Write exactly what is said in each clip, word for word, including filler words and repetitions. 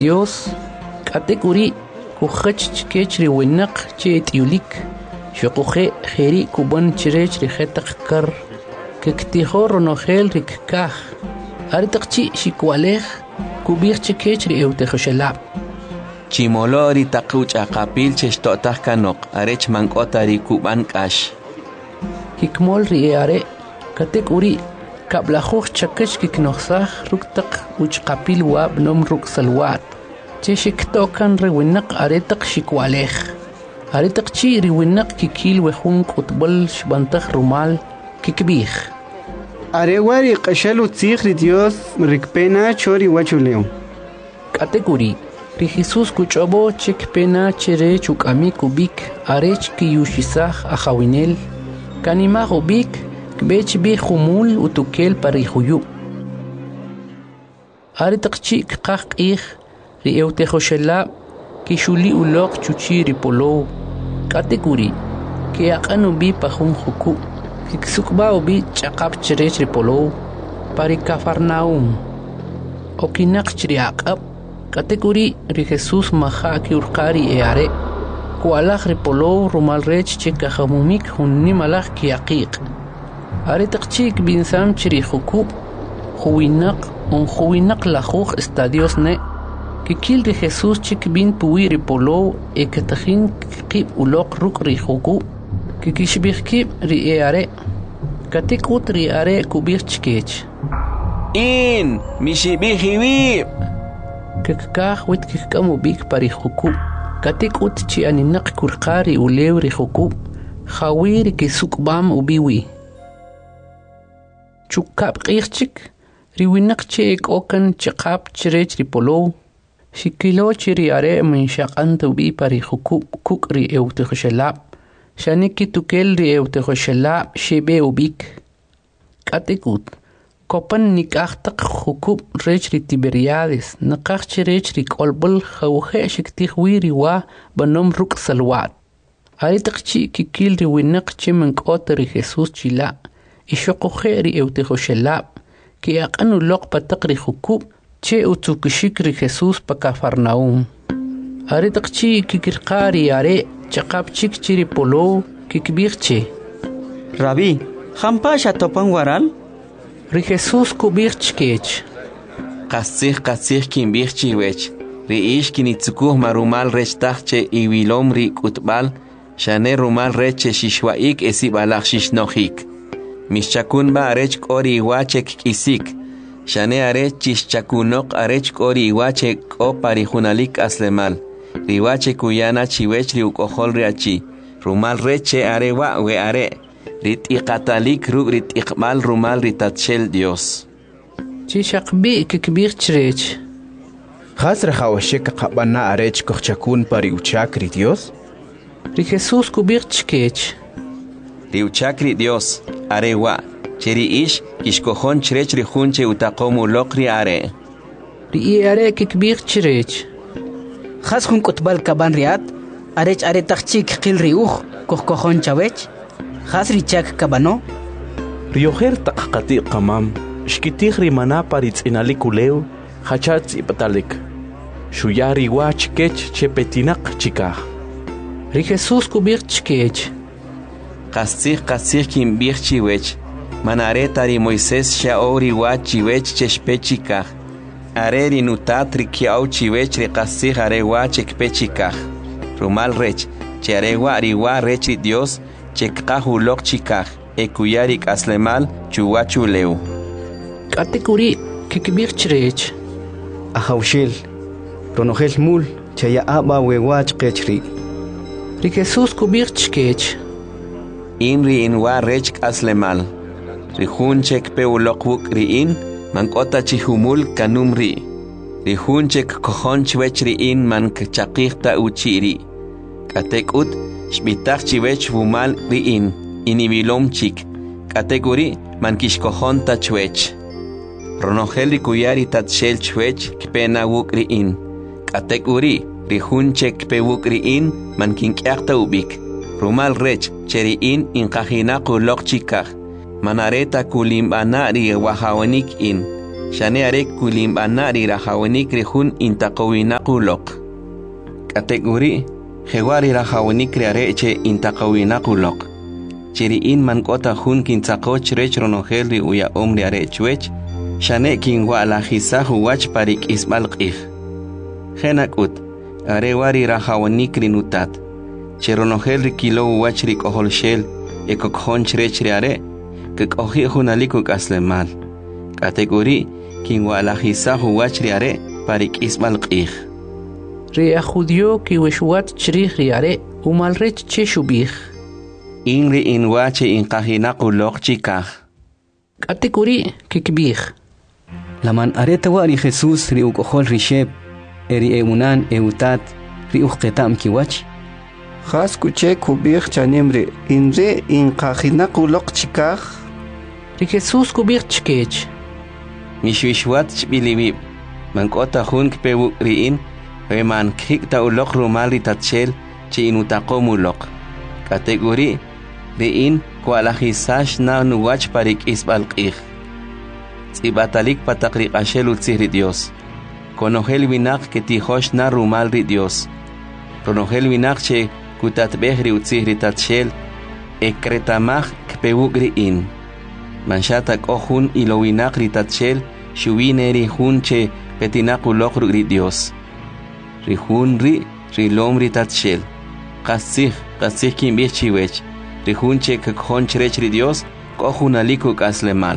Dios katekuri kukhach kechri winaq chet yulik shoqoje kheri kuban chirech rihetak kar kektihor nohel rikkah artaqchi shikwalej kubir chekechri eutejoshelab chimolori taquch aqapil cheshtotaj kanok arech mankotari kuban kash hikmol riare katekuri kablajuj chakash kiknoxsaj ruktaq uchqapil wab nom ruksalwat cheshiktokan rewinaq aretaq shikwalej aretaq chi riwinaq kikil wejun qutbol shbantaj rumal kikbij arewari qashalu tzigri Dios rikpena chori wachuleo katekuri ri Jesus kuchobo chekpena chere chukami kubik arech kiyushisaj ajawinel kanima ubik kbech bi khumul utukel parihuyu aretaqchi qaqih ri eutejoshelab kishuli uloq chuchi ripolo katekuri ke aqanu bi pajun huku kiksukba ubi chaqap cherech ripolo pari Cafarnaum okinaq chri aqab katekuri ri Jesus maha ki urqari eare kualaj ripolo rumal rech chekajamumik hunni malaj ki aqiq aretaqchik binsam chri huku huwinaq un huwinaq lajuj estadios ne kikil ri Jesus chik bin puwi ripolo ekatajin qib uloq ruk ri huku kikishbij kib ri eare katekut ri are kubij chkech in mishibijiwib kekkaj wit kikkamu bik pari huku katekut chi aninaq kurqari ulew ri huku khawir kisukbam ubiwi chukab qirchik riwinaq chek okan chaqap chirech ripolo shikilo chiri are min shaqanta ubi pari huku kuk ri eutejoshelab shaniki tukel ri eutejoshelab shebe ubik katekut kopan nikaqtaq hukub rech ri Tiberiades naqaq chirech ri kolbul khawhe shiktih wiri wa banom ruk salwat aritaqchi kikil ri winaq chimen qot ri Jesus chila ishoqoje ri eutejoshelab ki aqanu loq pataq ri hukub che utukishik ri Jesus pa Cafarnaum aritaqchi kikirqari are chaqap chik chiri polo kikbirche Rabbi hampasha topan waral ri Jesus kubirchkech qasih qasih kimbirchi wech ri ish kinitsukuj marumal rech taqche iwilom ri kutbal shane rumal reche shishwaik esibalaj shishnojik mischakun ba arech kori wachek kisik shane arech chishchakunok arech kori wachek o parijunalik aslemal riwache kuyana chiwech ri ukojol riachi rumal reche arewa we are rit iqatalik rug rit iqmal rumal ritatshel Dios chishaqbi kikbirchrech khasra khawashek qabana arech kochakun pari uchakri Dios ri Jesus kubirchkech ri uchakri Dios arewa cheri ish kishkojon chrech ri junche utaqomu loqri are ri are kikbirchrech khas khun kutbal kaban riat arech are taqchik qil riuj kokkojon chawech khas richak kabano riojer taqqati qamam shkitij rimana paritz inalikulew hachat ipatalik shuyari wach kech chepetinaq chikaj ri Jesus kubirchkech qasih qasih kimbirchi wech manareta ri Moisés shaori wachi wech cheshpechikaj areri nutatri kiau chiwech ri qasih arewa chekpechikaj rumal rech che arewa riwa rech ri Dios chekqaj uloq chikaj ekuyari k'aslemal chuwachuleu katekuri kikbirchrech ahawshil ronojel mul chaya aba wewach qechri ri Jesus kubirchkech inri inwa rech k'aslemal ri junchek pe uloq wuk ri in mankota chihumul kanumri ri junchek kojon chwech ri in man kchaqihta uchiri katekut shbitaj chiwech wumal ri in inibilom chik katekuri man kishkojon ta chwech ronojel ri kuyari tatshel chwech kpena wuk ri in katekuri ri junchek pe wuk ri in man kinkyaqta ubik rumal rech cheri in inqajinaq uloq chikaj manareta kulimbana ri wahawanik in Shane arek kulimbana ri rahawenik rihun intaqawinaquloq. Kategori Jewari rahawenik reareche intaqawinaquloq. Chiriin man kota hun kintzaqoch rech ronogel ri uya omri arechwech. Shane kinwa la hisahu wach parik isbalqih. Genakut arewari rahawenik rinutat. Cheronogel ri kilo wach ri koholshel ekokon rech reare. Kekohi hunalikuk aslemal. Kategori kinwa la hisahu wach reare parik isbalqih. Ria judio ki wishwat chrih riare umal rech cheshubih. Inri inwache inqahinaquloq chikah. Kategori kikbih. Laman areta wari Jesús ri ukohol risheb eri eunan eutat ri uqetam kiwach. Khas kuche kubih chanimri inri inqahinaquloq chikah. Ri Jesús kubih chkech. Mishwishwat chbilibib. Mankota hun kpewu riin. Weman kikta ulok rumali tatchel chi inutaqomulok. Kategori riin kualahisash na nuwach parik isbalqih. Tsibatalik patakrik ashelu tzihri Dios. Konogel winak que tijosh na rumal ri Dios. Konogel winak che kutatbehri utzihri tatchel ekretamach kpewuk riin. Manshatak ohun ilo winak ri tatchel shuwineri hun che petinakulok ri Dios. Rihun ri rilom ri tatshel. Qasih qasih kimbih chiwech. Rihun che kakon chrech ri Dios kohun aliku kaslemal.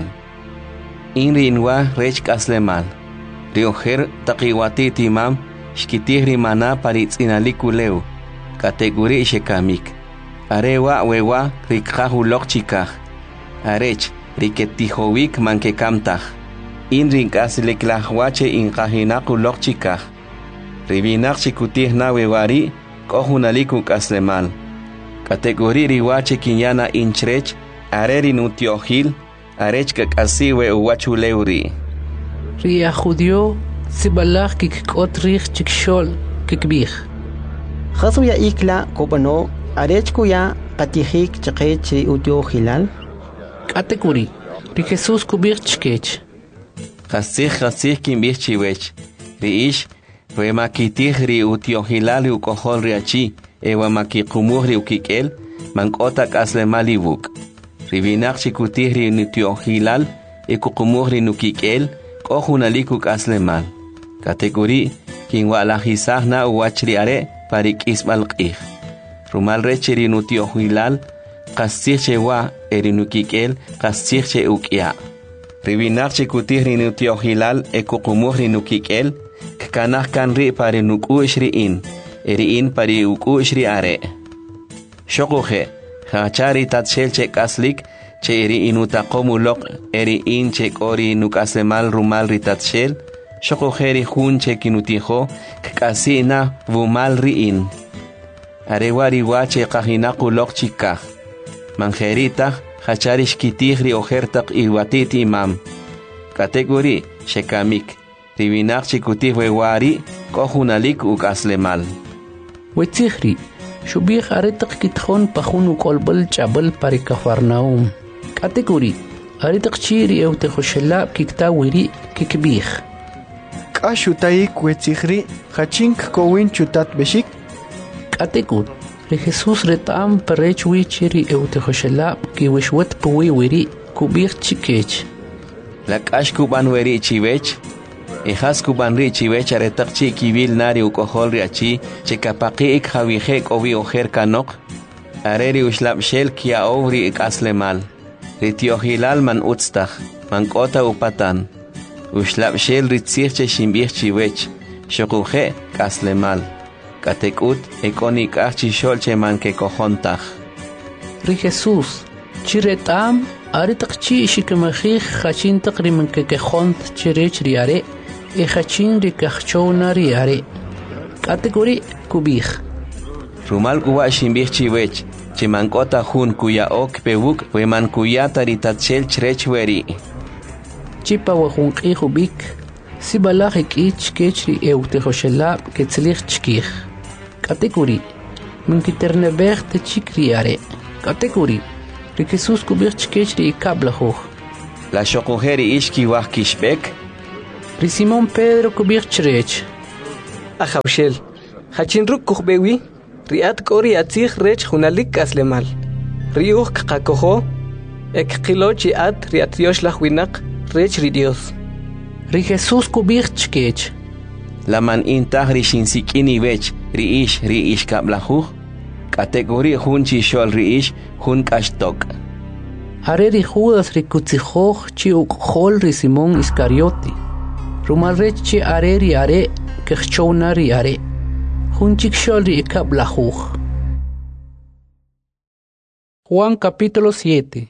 In rinwa rech kaslemal. Rioher taqiwati timam shkitih rimana paritz inaliku leu. Kategori shekamik. Arewa wewa rikahulok chikah. Arech riketihowik mankekamtah. In rinkasilek lahwache inkahinakulok chikah. Ribinak chikutih na wewari kohunaliku kaslemal. Kategori riwache kinyana inchrech areri nutiohil arech kakasiwe uwachuleuri. Ria judio sibalach kikot rich chikshol kikbih. Khasu ya ikla kopano arech kuya katihik chakech ri utio hilal. Kategori ri Jesús kubih chkech. Khasih khasih kimbih chiwech. Riish Wema kitihri utiohilali ukohol riachi, ewa makikumuhri ukikel, mankota kaslemali vuk. Ribinak chikutihri nutiohilal, ekukumuhri nukikel, kohunaliku kaslemal. Kategori, kinwa lahisahna uwachriare parik isbalqih. Rumal recheri nutiohilal, kasihche wa erinukikel, kasihche ukia. Ribinak chikutihri nutiohilal, ekukumuhri nukikel, Kanah kanri pare nukushri in, eriin pare ukushri are. Shokuhe, hachari tatshel che kaslik, che eri inutaqomulok, eriin che kori nukaslemal rumal ritatshel, shokuheri hun che kinutiho, kasina vumal riin. Arewari wache kahinakulok chikah. Manjerita, hachari shkitihri ojertak iwatiti imam. Kategori, shekamik. Ribinak chikutih wewari kohunalik ukaslemal. Wetzihri, shubih aretak kitkhon pahun ukolbal chabal parikafarnaum. Kategori, aretak chiri eutejoshela kikta wiri kikbih. Kashutaik wetzihri, hachink kowin chutat beshik. Kategori, re Jesús retam parechwi chiri eutejoshela kiwishwet puwi wiri kubih chikech. La kashkuban wiri chivech. Ijas kubanri chiwech aretak chi kibil nari ukohol riachi chekapaki ik hawihek ovi ojer kanok areri ushlab shel kia ovri ik aslemal ritiohilal man utstach man kota upatan ushlab shel ritzirche shimbih chiwech shokuhe kaslemal katekut ekonik achi sholche man ke kohontach. Ri Jesús chiretam aretak chi shikemachich hachin takriman ke kehont chirech riare Ejachin rikachona riare. Kategori kubih. Rumal kuwa shimbih chiwech, chimankota hun kuya ok pewuk, weman kuya taritatchel chrechweri. Chipa wahun kihubik, sibalach ich kechri eutejoshela ketzlich chkich. Kategori. Minkiternebech te chikriare. Kategori. Ri Jesús kubih chkechri ikablahoch. La shokuheri ishki wah kishbek, Ri Simón Pedro kubich chrech. Ajawshel. Hachin ruk kuhbewi. Riat kori atzich rech hunalik aslemal. Riuh kakakoho. Ek kilochi at riat Dios lahwinak rech ri Dios. Ri Jesús kubich chkech. Laman intah ri shinsikini vech ri ish ri ish kablahuh. Kategori hun chi shol ri ish hun kashtok. Are ri Judas ri kutzijoh chi ukhol ri Simón Iscariote. Rumal rech chi are ri are kechchona ri are. Hun chik shol ri kablahuh. Juan capítulo siete.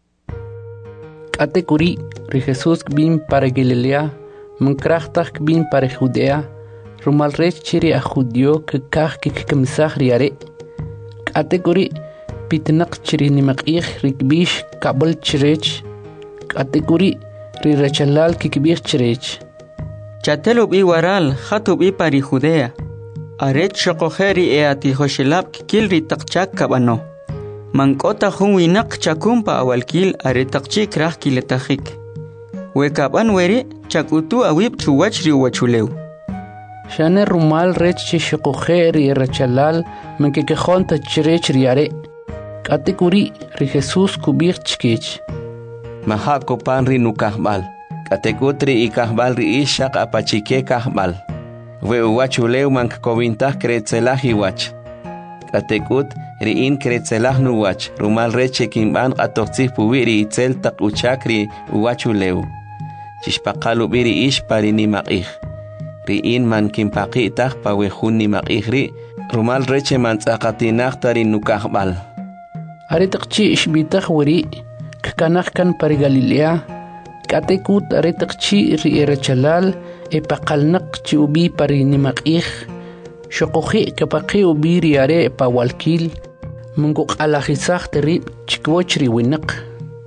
Kategori ri Jesús bin para Galilea. Mankrachtach bin para Judea. Rumal rech chi ri a judio ke kach ke kemsach ri are. Kategori pitnak chiri nimakih rikbish kabel chirech. Kategori ri rachalal kikbih chirech. Chatelo bi waral khatu bi pari Judea. Aret shokoheri e ati hoshelab kil ri takchak kabano. Mankota hun winak chakumpa awalkil aret takchik rah kiletahik. Wekaban weri chakutu awib chuwach ri wachuleu. Shane rumal rech chi shokoheri rachalal mankekehonta chirech riare. Kategori ri Jesús kubich chkech. Mahako pan ri nukahbal. Kategotri i kahbal ri ishak apachike kahbal. We uwachuleu mank kovintah kretzelah iwach. Kategut ri in kretzelah nuwach. Rumal reche kimban atotzih puwi ri itzel tak uchakri uwachuleu. Chishpakalu biri ish pari nimakih. Ri in man kimpaki itah pawehun nimakih ri. Rumal reche man tzakatinah tari nukahbal. Aretakchi ishbitah wari kakanah kan pari Galilea. Katekut aretakchi ri erachalal e pakalnak chi ubi pari nimakih. Shokohi kapaki ubi ri are pawalkil. Mungkuk alahisah teri chikwoch ri winak.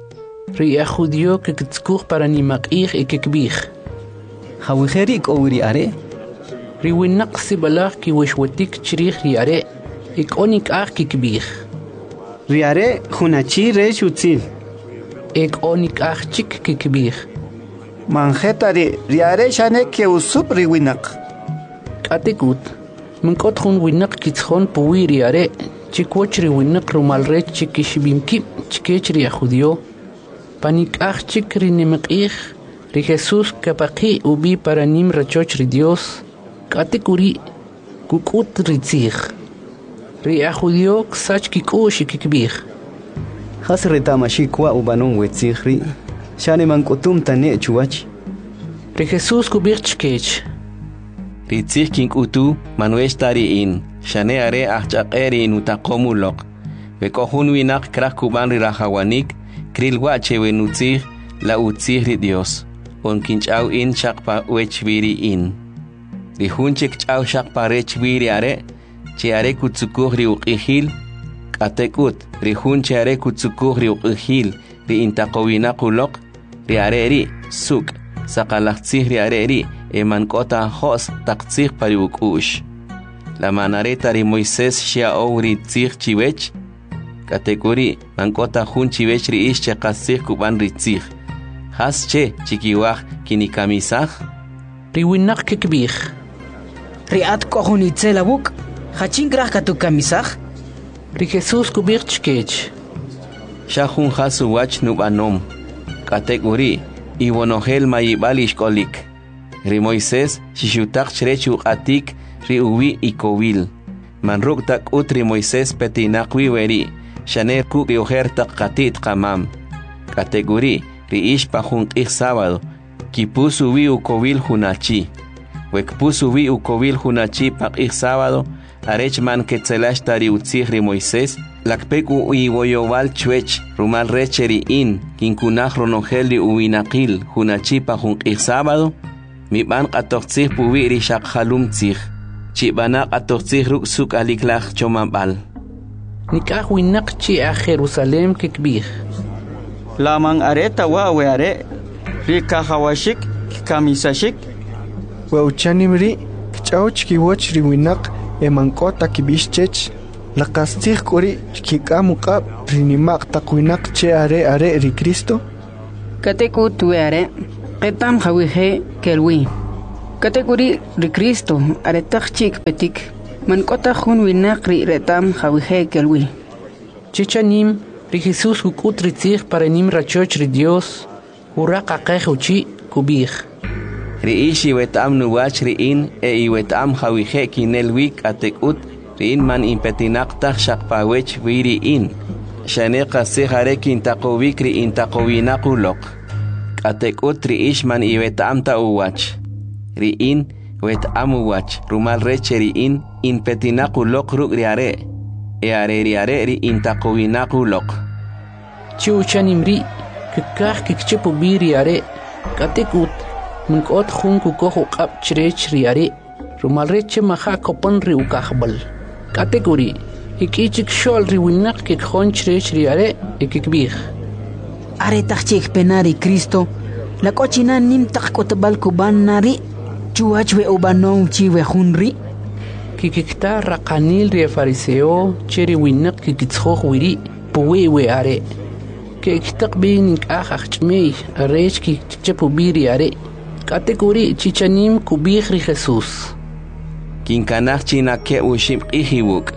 Ri a judio kekitskuh para nimakih e kekbih. Hawiheri ik owiri are. Ri winak sibalah ki wishwatik chirih ri are. Ik onik ah kekbih. Riare hunachi rech utzil. Ek onik ah chik kikbih. Manjetari riare shane ke usup ri winak. Katekut. Munkot hun winak kitshon puwi riare. Chikwoch ri winak rumal rech chikishbimki chikech ri ajudio. Panik ah chik ri nimakih. Ri Jesús kapaki ubi para nim rachoch ri Dios. Katekuri kukut ri tzich. Ri a judio ksach kikush kikbih. Has retamashi kwa ubanon wetzihri. Shane mankutum tane chuwach. Ri Jesús kubich chkech. Ri tzih kinkutu manuesh tari in. Shane are ahchakeri in utakomulok. Vekohun winak krah kuban ri rahawanik. Kril wache wenutzih la utzih ri Dios. On kinchau in shakpa wechviri in. Ri hunchik chau shakpa rechviri are. Che are kutsukuh ri uqihil. Katekut ri hun che are kutsukuh ri uqihil. Ri intakowina kulok. Ri are ri suk. Sakalaktsih ri are ri. E mankota hos taktsih pari ukush. La manareta ri Moisés shia ou ri tsih chiwech. Katekuri mankota hun chiwech ri ish che katsih kuban ri tsih. Has che chikiwah kinikamisah. Ri winak kikbih. Ri at kohun itzelabuk. Hachin grah katu kamisach. Ri Jesús kubich chkech. Shahun hasu wach nubanom. Kategori iwonohel mayibal ishkolik. Ri Moisés shishutak chrechu atik ri uwi ikowil. Manruk tak ut ri Moisés petinakwi weri. Shaner ku rioher tak katit kamam. Kategori ri ish pahun ik sábado. Kipusu wi ukowil hunachi. Wekpusu wi ukowil hunachi pak ik sábado. Arech man ketzelash tari utzih ri Moisés, lakpeku iwoyowal chwech, rumal recheri in, kinkunah ronogeli uinakil, hunachipa junkih sábado, mi ban katochtzih puwi ri shakhalum tzih, chibanak atochtzih ruk suk aliklach chomabal. Nikah winak chi a Jerusalem kikbih. Laman areta wa we are, ri kahawashik, kamisashik, Wauchanimri, kchauch kiwoch ri winak, emankota kibishchech la kastih kuri kikamuka prinimak takwinak che are are ri Cristo kateku tu are Qetam Hawihe Kelwi. Category de Cristo, aretach chik petik. Man kota hun winak ri retam Hawihe Kelwi. Chichanim, ri Jesús kukutritzich para nim rachoch ri Dios, uraka kehuchi kubich. Ri ishi wetam nuwach ri in e i wetam Hawihe kinel wik atekut ri in man impetinak tak shakpawech wiri in. Shaneka sehare kintakowik ri intakowinakulok. Atekut ri ish man i wetam ta uwach. Ri in wetam uwach rumal reche ri in impetinakulok ruk ri are. E are ri are ri intakowinakulok. Chiuchanim ri kikah kikchepu biri are. Katekut Mungkot hun kukoh ukap chirech riari, rumal reche maha kopan ri ukahbal. Kategori, ikichik shol riwinak kik hon chirech riare, ikikbih. Are tachik penari Cristo, la cochina nim takotbal kuban nari, chuachwe ubanon chiwe hunri. Kikikta rakanil ri fariseo, chiri winak kikitshoh wiri, puwewe are. Kiktak binik ahachmei, arech kikchepu biri are. Category chichanim kubihri Jesús. Kinkanach china ke ushim ihiwuk.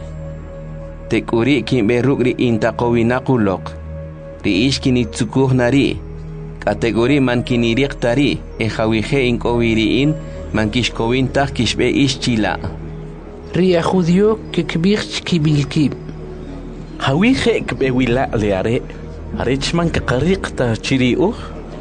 Tekuri kin berukri intakowinakulok. Ri ishkini tsukuh nari. Category man kinirik tari. E hawihe inkowiri in man kishkowin tak kishbe ishchila. Ri a judio ke kbich kibilkib. Hawihe kbewila leare. Arechman kakarikta chiri uh.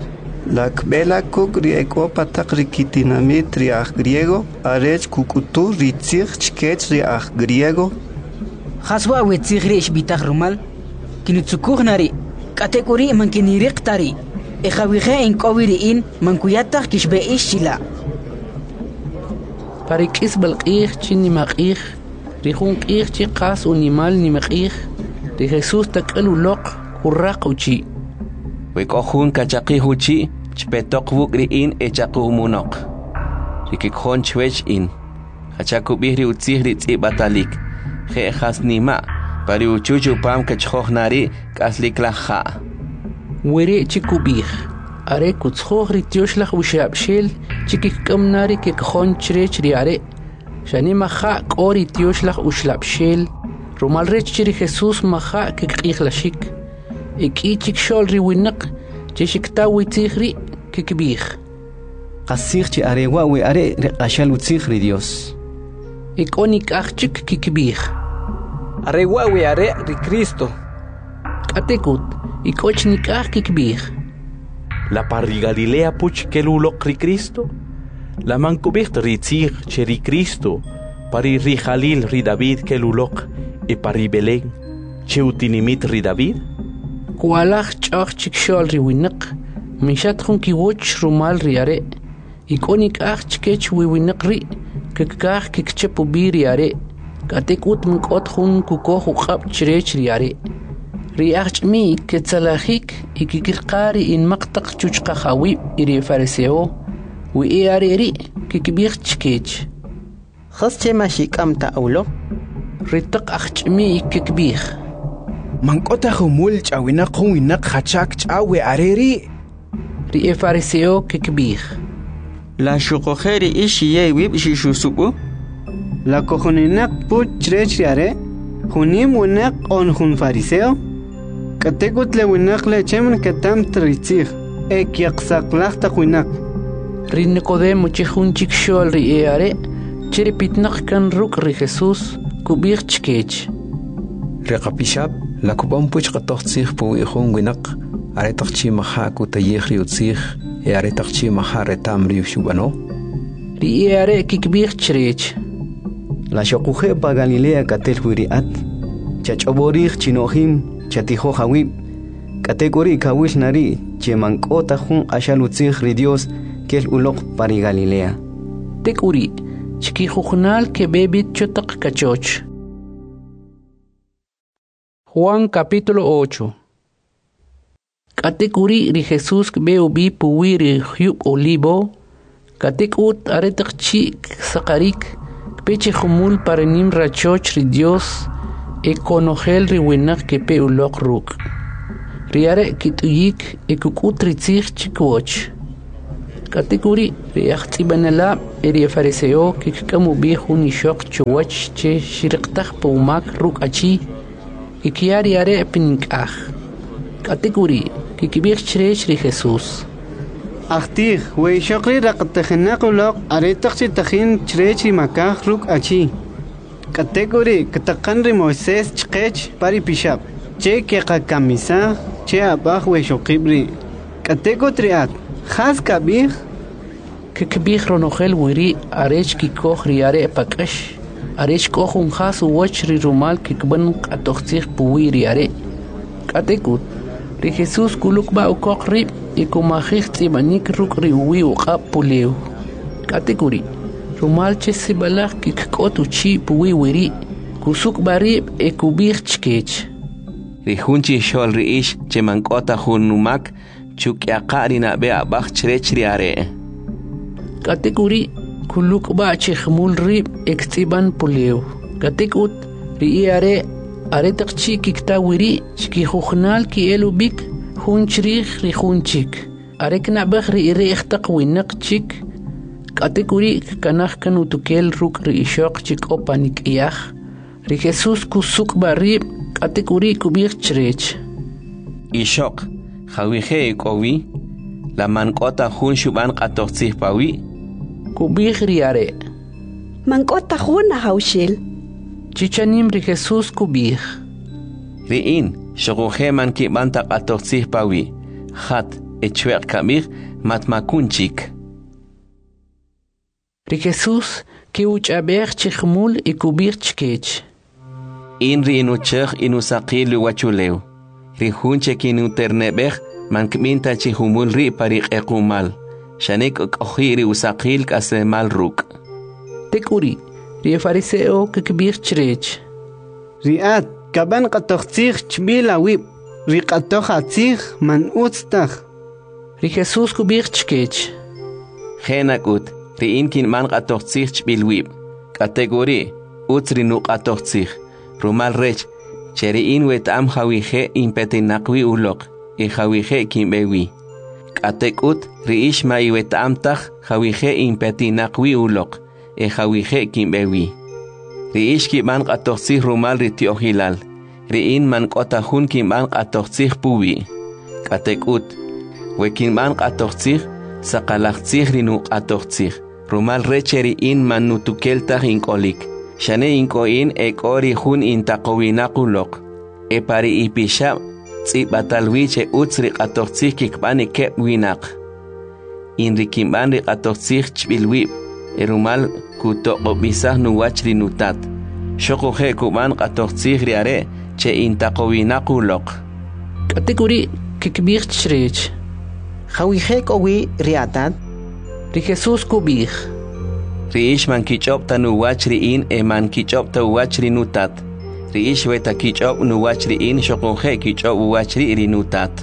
La kbela kuk rieko patak rikitinamit riach griego, arech kukutu ritzich chkech riach griego. Haswa wetzich rish bitach rumal, kinutsukuh nari, kategori man kinirik tari, e hawihe in kowiri in man kuyatach kishbe ishila. Parikis balqih chin nimaqih, rihun qih chiqas unimal nimaqih, ri Jesús takelu loq urraq uchi. Wekohun kachakihuchi, chpetok wukri in echakumunok. Rikikon chwech in. Hachakubihri utzihri tzi batalik. He hasnima, pari uchuchu pam kachhohnari kaslik laha. Were chikubih. Are kutzhohri tioshlach ushabshil, chikik kamnari kekhon chrech riare. Shanima ha kori tioshlach ushlabshil. Rumal rech chiri Jesús maha kekihlashik. Ikichik shol riwinak, chishikta witzihri kikbih. Qasih chi arewa we are riqashal utzihri Dios. Ikonik achik kikbih. Arewa we are ri Cristo. Katekut, ikochnik ach kikbih. La parri Galilea puch kelulok ri Cristo. La mankubicht ri tzih che ri Cristo. Pari ri Jalil ri David kelulok. E pari Belén che utinimit ri David. Kualach chach chikshol riwinak, mishat hun kiwoch rumal riare. Ikonik ach chikech wiwinak ri, kikach kikchepu biri are. Katekut mkot hun kukoh uqab chirech riare. Riach mi ketsalahik ikikirqari in maqtaq chuchqa khawib iri fariseo, wi iare ri kikbih chikech. Khasche mashikam ta aulo. Ritaq achmi ikikbih. Mankota humul chawinak huwinak hachak chawe areri. Ri fariseo kikbih. La shukoheri ishi ye wib shishusubu. La kohoninak put chrechiare. Hunim winak on hun fariseo. Katekut le winak le chemen katam tritzir. E kiaqsaklachta winak. Ri Nicodemo chihun chikshol ri eare. Chiri pitnak kan ruk ri Jesús kubih chkech. Reqapishab la kubam puch qatoqtsih pu ihun winak aretaqchi maha kutayihri utsih e aretaqchi maha retamri ushubano ri are kikbih chrech la shoquje pa Galilea katel huriat chachoborih chinohim chatijo hawib kategori kawil nari chemankota hun ashalutzih ri Dios kel uloq pari Galilea tekuri chkijugnal ke bebit chotaq kachoch. Juan capítulo ocho. Katekuri ri Jesús veo bi puwiri hyub olivo. Katekut aretak chik sakarik. Peche humul parenim rachoch ri Dios. E konogel ri winak ke pe ulok ruk. Riare kituyik e kukut ri tzich chikwoch. Kategori reactibanala eri fariseo kikamu bihu ni shok chuwach che shirqtaq pumak ruk achi kikiari are pinkah. Kategori kikibir chrech ri Jesus. Achtih, wey shokri raqtakhnaquloq aretaqchi takhin chrechi makah ruk achi. Kategori katakanri Moisés chqech pari pishab. Che keqa kamisa che abah wey shokibri. Kategori Khas kabir kikbih ronogel wiri arech kikoh riare pakash arech koh un khas wach ri rumal kikban qatoxtih puwi riare katekut ri Jesus kuluk ba ukok ri ikumahih tibanik ruk ri uwi uqab pulew kategori rumal chesibalak kikkotu chi puwi wiri kusuk bari ekubih chkech ri hunchi shol ri ish chemankota hunumak chuk yaqari na be abach chrech riare kategori kuluk ba chkhmul ri ektiban pulew katekut ri are are taqchi kikta wiri chki khukhnal ki elubik hunchri ri hunchik are kna bakh ri ri ikhtaq winaq chik kategori kanakh kanu tukel ruk ri shoq chik opanik yah ri Jesus kusuk bari kategori kubir chrech ishok Khawije kowi la mankota hun shuban qatoxih pawi kubih riare mankota hun haushil chichanim ri Jesus kubih riin shoguje man ki banta qatoxih pawi khat echwer kamir matmakunchik ri Jesus ki uchaber chikhmul ikubir chkech in ri inuchakh inusaqil wachuleu ri hunche kinu ternebeh man kminta chi humul ri pariq equmal shanek okhiri usaqil kasemal ruk tekuri ri fariseo kikbir chrech riat kaban qatoxtih chbila wib ri qatoxatzih man utstakh ri Jesus kubir chkech khenakut ri inkin man qatoxtih chbil wib kategori utri nu qatoxtih rumal rech Cheri in wet am hawije impete nakwi ulok, e hawije kimbewi. Katekut riish ma iwet am tach hawije impete nakwi ulok, e hawije kimbewi. Riish kiban qatoxih rumal ritiohilal, riin man qotahun kiban qatoxih puwi. Katekut, wekin man qatoxih, saqalaxih rinu qatoxih, rumal recheri in man nutukeltah inkolik. Shane inkoin ek ori hun intaqowinaquloq e pari ipisha tsibatalwiche utsri qatoxih kikbani kep winaq inri kimbani qatoxih chbilwi erumal kutoqobisah nuwachri nutat shoqoje kuban qatoxih riare che intaqowinaquloq kategori kikbir chrech khawije kowi riatat ri Jesus kubih Riish man kichop ta nuwachri in e man kichop ta wachri nutat. Riish weta kichop nuwachri in shokonje kichop wachri rinutat.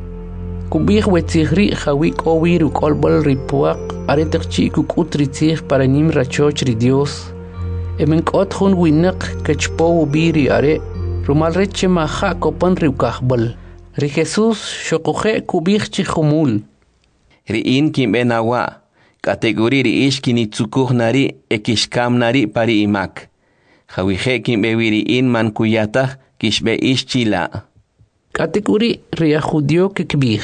Kubih wetzihri hawik owi rukolbol ripuak aretakchi kukutritzih para nim rachoch ri Dios. Emenkot hun winak kachpo ubiri are rumal reche maha kopan riukahbol. Ri Jesus shokonje kubih chihumul. Ri in kimbenawa. Kategori ri ish kini tsukuh nari ekishkam nari pari imak. Hawije kimbewiri in man kuyatah kishbe ish chila. Kategori ri judio kikbih.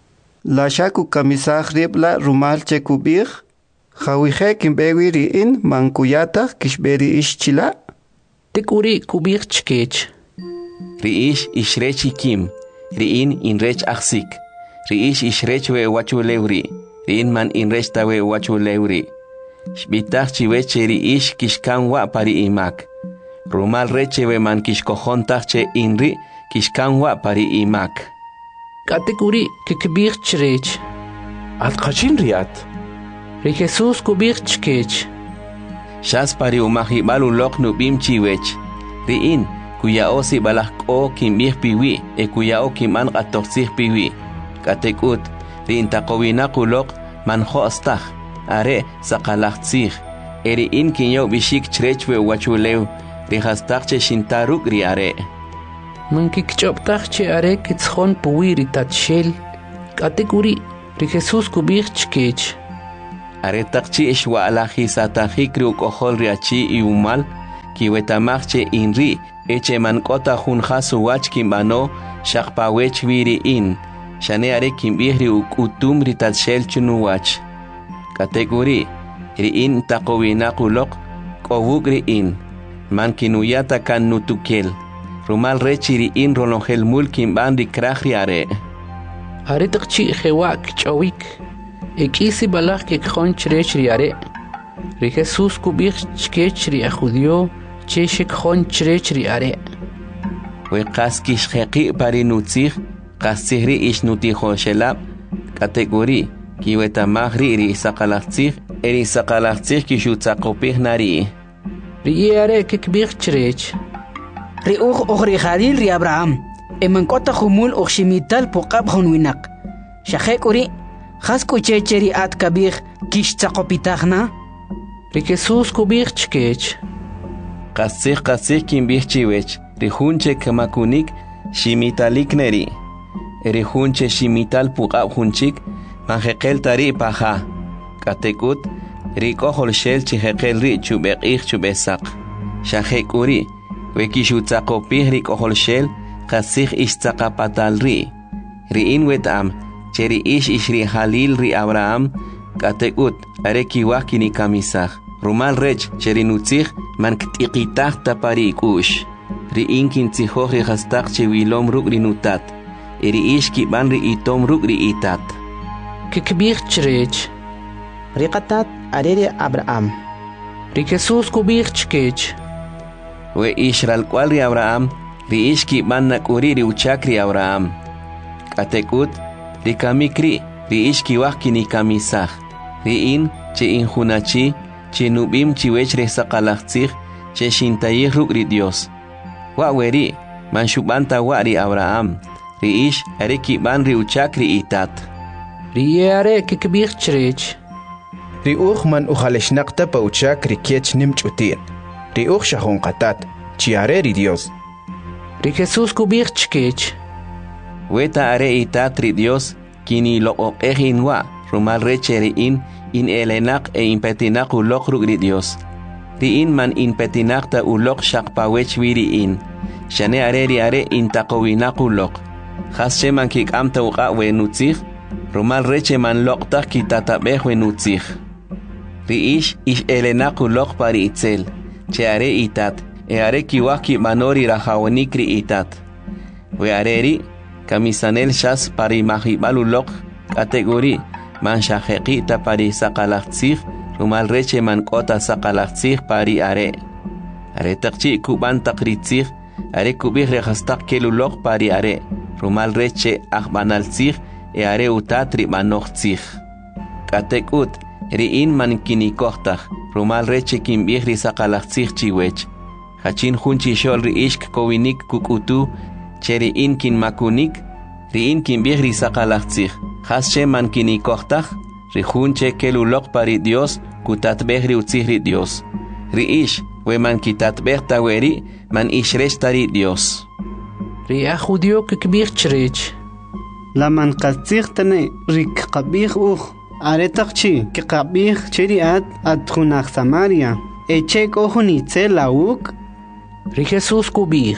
La shaku kamisah ribla rumal chekubih. Hawije kimbewiri in man kuyatah kishberi ish chila. Tekuri kubih chkech. Ri ish ishrechi kim. Ri in inrech aksik. Ri ish ishrech we wachulewri. Rin man inresta we wachu leuri. Shbitach chiwe cheri ish kishkan wa pari imak. Rumal reche we man kishkohontach che inri kishkan wa pari imak. Kategori kikbir chrech. Alqachin riat. Ri Jesus kubir chkech. Shas pari umahibal ulok nubim chiwech. Ri in kuya osi balak o kimbih piwi e kuya o kiman qatoxih piwi. Katekut rin taqowinaquloq man khostah are saqalaxtzih eri in kinyo bishik chrechwe wachulew rihastaqche shintaruk ri are man kikchoptaqche are kitshon puwi ritatshel kategori ri Jesus kubih chkech aretakchi ishwa'alaji satajik riuk'ojol riachi iumal kiwetamajche inri eche mank'ota junjasu wach kimbano shaqpawech wiri'in shane are kimb'ij riuk'utum ritatxel chunuwach kategori ri'in taqowinaq uloq k'owuk ri'in man kinuyata kan nutukel rumal rechi ri'in rolongel mul kimb'an rikraj riare Aritaqchi jewak ch'owik ek'isi balaj kekjon chrech riare ri Jesús kubij chkech ri ajudio che shekjon chrech riare we qaskish jeqi parinutzij qasihri ishnutijoshelab kategori kiwetamaj ri ri saqalajtzij eri saqalajtzij kishutzaqopij nari ri are kekbij chrech ri uj ojri jalil ri Abraham emankota jumul oximital poqab jonwinaq shaqek uri khasku checheri at kabij kishtzaqopitagna ri Jesús kubij chkech qasih qasih kimbij chiwech ri junche kamakunik shimitalik neri ri junche shimital puqab junchik manjeqel tari paja katekut ri kohol shel chijeqel ri chubeqij chubesaq shaqek uri wekishutzaqopij ri kohol shel qasih istzaqapatal ri ri'in wetam cheri ish ishri halil ri Abraham katekut are kiwaj kinikamisaj rumal rech cheri nutzij man ktiqitaj tapari ikush ri'in kintzijoj ri jastaq chewilom ruk' ri nutat eri ish kib'an ri itom ruk' ri itat kikbij chrech ri qatat are ri Abraham ri Jesús kubij chkech we ishral kwal ri Abraham ri ish kib'an nak'uri ri uchak ri Abraham katekut ri kamikri ri ish kiwaj kinikamisaj ri'in che injunachi che nub'im chiwech ri saqalajtzij che xintayij ruk' ri Dios wa weri man xub'an tawa' ri Abraham ri ish are kib'an ri uchak ri itat ri are kikbij chrech ri uj man ujalexnaqta pa uchak ri kech nimch'utin ri uj xajun qatat chi are ri Dios ri Jesús kubij chkech weta are itat ri Dios kini loq'oqej inwa rumal reche ri'in in elenaq e impetinaq uloq ruk' ri Dios ri'in man impetinaq ta uloq shaqpawech wiri'in shane are ri are intaqowinaq uloq jasche man kik'am ta uqa' wenutzij rumal reche man loqtaj kitatab'ej wenutzij ri'ish ish elenaq uloq pari itzel che are itat e are kiwaj kib'ano ri rajawanik ri itat we are ri kamisanel shas pari majib'al uloq kategori man shajeqi ta pari saqalajtzij rumal reche man k'ota saqalajtzij pari are are taqchi kub'an taq ritzij are kubij ri jastaq kel uloq pari are rumal reche ajb'analtzij e are utat rib'anoj tzij katekut ri'in man kinikojtaj rumal reche kinb'ij ri saqalajtzij chiwech hachin jun chixol ri ixk kowinik kuk'utu che ri'in kinmakunik ri'in kinb'ij ri saqalajtzij jasche man kinikojtaj ri jun che kel uloq pari Dios kutatb'ej ri utzij ri Dios ri ix we man kitatb'ej ta weri man ixrex ta ri Dios ri ajudio kikbij chrech la man qatzij tane ri qabij uj are taqchi ki qabij cheri at at junaj Samaria eche kohun itzel lauk ri Jesús kubij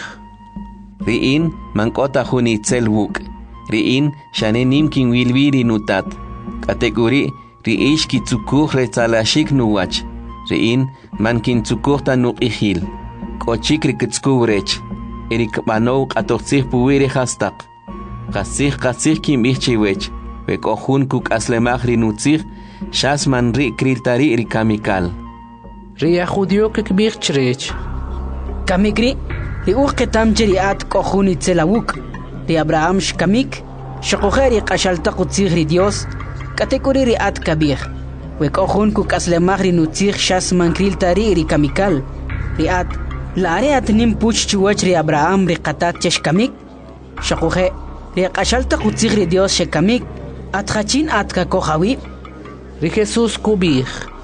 ri'in man k'ota jun itzel wuk ri'in shane nim kinwilwi ri nutat kategori ri ix kitzukuj retzalaxik nuwach ri'in man kintzukuj ta nuq'ijil k'ochik ri kitzkuw rech eri kb'anow q'atojtzij puwi ri jastaq qasij qasij kinb'ij chiwech we k'o jun kuk'aslemaj ri nutzij xas man ri' kriltari ri kamikal ri ajudio kikbij chrech kamikri ri uj ketam cheri at k'o jun itzel awuk ri Abraham xkamik xoqoje ri q'axaltaq utzij ri Dios kategori ri at kabij we k'o jun kuk'aslemaj ri nutzij xas man kriltari ri kamikal ri at la are at nim puch chiwach ri Abraham ri qatat che xkamik xoqoje ri q'axaltaq utzij ri Dios xkamik at khachin at kakojawi ri Jesús kubij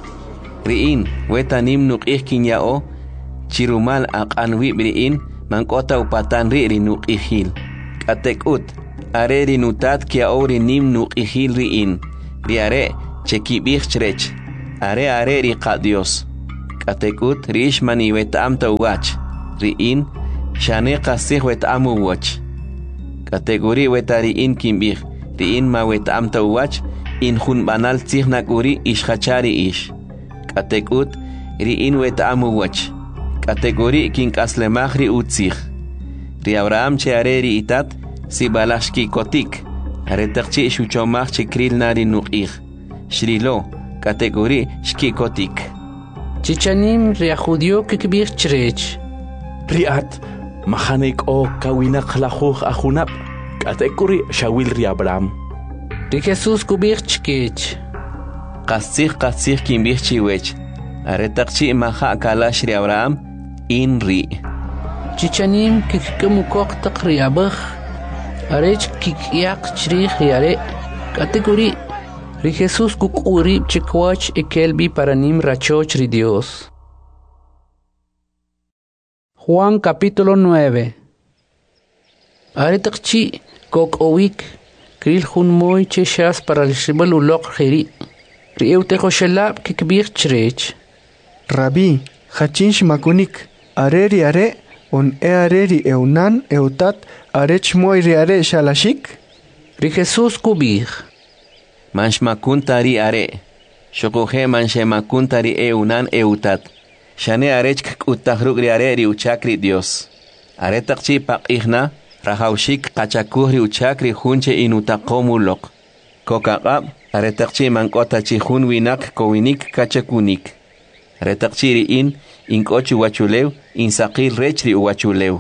ri'in weta nim nuq'ij kinya'o chirumal aq'anwi ri'in man k'ota upatan ri ri nuq'ijil katekut are ri nutat kia'o ri nim nuq'ijil ri'in ri are che kib'ij chrech are are riqa Dios. Katekut rish mani wetam ta wach. Riin shane qasih wetam wach. Kategori wetari in kimbih. Riin ma wetam ta wach in hun banal tsih nakuri ish khachari ish. Katekut riin wetam wach. Kategori kin kaslemahri utsih. Ri Abraham che are ri itat si balashki kotik. Are takchi shuchomach che kril nari nuqih. Shrilo kategori shki kotik. Chichanim ria judio kikbir chrech. Riat mahanek o kawinak lahuh ahunap. Kategori shawil ri Abraham. Ri Jesus kubir chkech. Qasih qasih kimbir chiwech. Are takchi maha kalash ri Abraham in ri. Chichanim kikkamukok taqriyabakh. Arech kikyak chrih yare. Kategori ri Jesus kukuri chikwach ekelbi paranim rachoch ri Dios. Juan capítulo nueve. Aretakchi kok owik kril hun moy cheshas para el shibal ulok khiri. Ri eutejo shelab kikbir chrech. Rabbi, hachinsh makunik, areri are, on e areri eunan eutat, arech moy ri are shalashik? Ri Jesus kubir. Mansh makuntari are. Shokohe mansh makuntari eunan eutat. Shane arech kutahruk ri are ri uchakri Dios. Are takchi paqihna, rahaushik kachakuhri uchakri hunche inutaqomulok. Kokaqab, are takchi mankota chihun winak kowinik kachakunik. Retakchiri in inkochu wachulew in saqil rechri wachulew.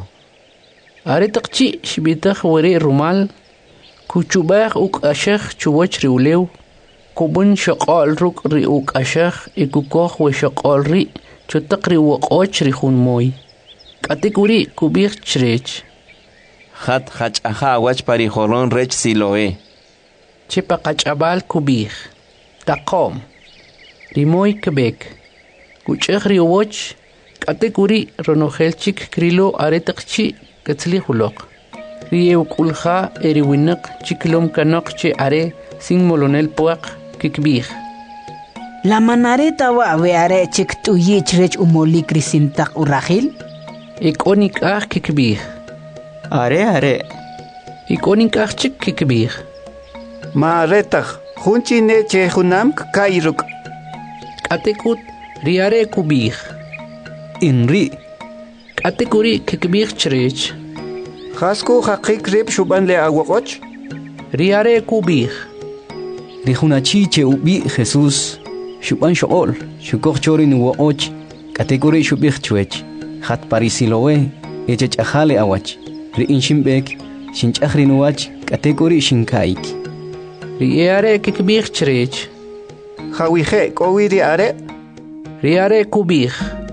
Aretakchi shbitakh wari rumal kuchubakh uk ashakh chuwachri ulew kubun shaqal ruk ri uk ashakh ikukokh we shaqal ri chutaqri waqochri khun moy katikuri kubir chrech khat khach aha wach pari khoron rech siloe chipa qachabal kubir taqom rimoy kebek kuchkhri woch katekuri ronohelchik krilo aretakchi katzli hulok rieu kulha eriwinak chiklom kanokche are sin molonel puak kikbir la manareta wa we are chik tu yichrech umoli krisintak urahil ikonik ah kikbir are are ikonik ah chik kikbir ma retak hunchi ne che hunam kairuk katekut riare kubir inri katekuri kikbir chrech Khasku haqik rib shuban le aguakoch riare kubir rihunachi che ubi Jesus shuban shool shukok chorin woch kategori shubich chwech khat parisilowe echech ahale awach ri inshimbek shinchahrin wach kategori shinkaik riare kikbir chrech Hawihe kowiri are riare kubir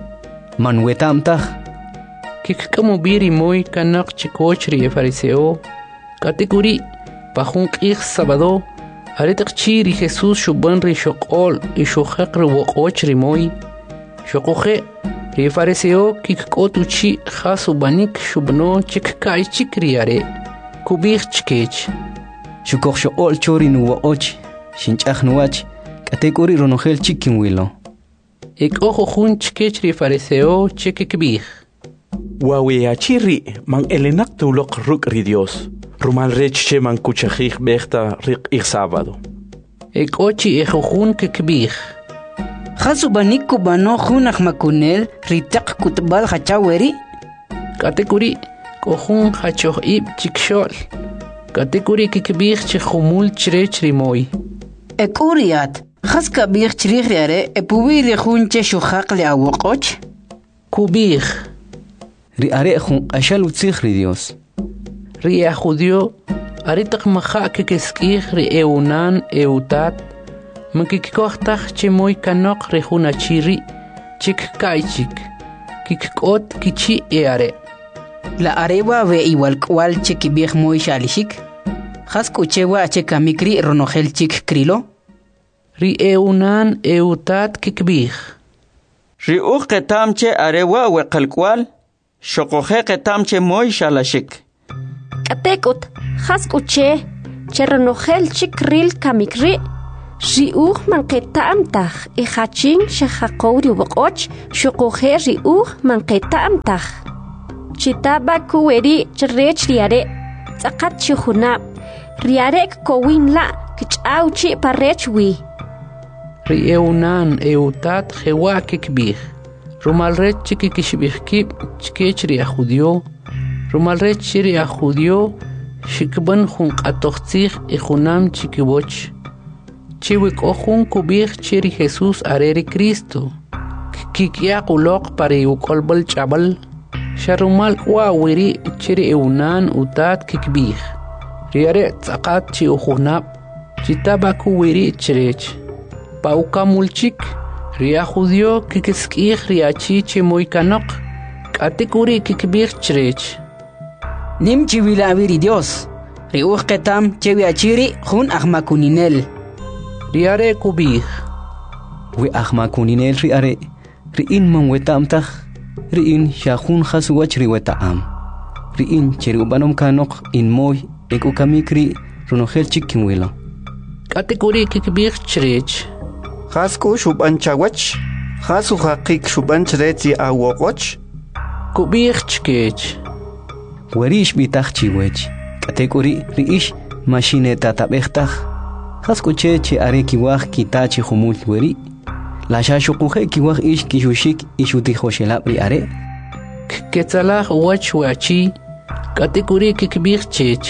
manwetamtah kikkamu biri moy kanak chikochri fariseo kategori pahun qih sabado aretakchi ri Jesus shuban ri shoqol i shokhaqri woqochri moy shoqohe ri fariseo kikkotuchi khasu banik shubno chikkai chikriare kubir chkech shukok shool chorin woch shinchahnuach kategori ronohel chikinwilo ik ojo hun chkech ri fariseo chikikbir Wawe achiri man elenak tulok ruk ri Dios. Rumal rechche man kuchachich bechta rik ich sábado. Ik ochi ejojun kekbir. Khasu banik kubano khunakh makunel ritak kutbal khachaweri. Kategori kohun khachoh ib chikshol. Kategori kekbir chkhumul chrech rimoy. Ekuriat khas kabir chrikhre epuwi ri khunche shukhaq li awqoch. Kubir ri are khun ashal utzikh ri Dios ri judio aritak maha kekeskih ri eunan eutat makikkohtach chimoy kanok ri hunachiri chik kaichik kikkot kichi eare la arewa ve igual kwal chikibih moy shalishik khas kuchewa chekamikri ronohel chik krilo ri eunan eutat kikbih ri uqetamche arewa we qalkwal Shokohe ketamche moy shalashik. Katekut, haskuche, cheronogel chikril kamikri, Riuj manqetamtaj ihachin shahaqowri waqoch shuquje riuj manqetamtaj. Chitaba kuweri chrech riare tzaqat shuhunab riarek kowin la kich'awchi parechwi. Rieunan eutat jewa kikbih. Rumalrech chikikishbihkib chkech ria judio. Rumalrech ria judio shikban junqatoqtzij ihunam chikiboch. Chiwik ojun kubih chiri Jesús areri Cristo. Kikiaq uloq pari ukolbal chabal. Sharumal wawiri chiri eunan utat kikbih. Riare tzaqat chi ujunab. Chitaba kuwiri chirech. Paukamulchik. Ria judio kikiskih riachi chimoy kanok. Katikuri kikbih chirech. Nim chiwilawiri Dios. Riuj ketam chewiachiri jun ahmakuninel. Riare kubih. We ahmakuninel riare. Riin man wetamtaj. Riin shahun khaswach riwetaam. Riin cherubanom kanok in moy ekukamikri runogel chikinwilo. Katikuri kikbih chirech. Khasku shuban chawach. Khasu haqik shuban chrechi awoqoch. Kubih chkech. Werish bitach chiwech. Katikuri riish mashineta tabechtaj. Khasku che che are kiwaj kitachi humul weri. La shashuquje kiwaj ish kishushik ishuti joshelab riare. Ketzalah wach wachi. Katikuri kikbih chech.